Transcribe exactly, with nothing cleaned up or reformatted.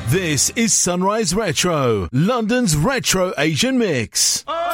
This is Sunrise Retro, London's Retro Asian Mix. Oh!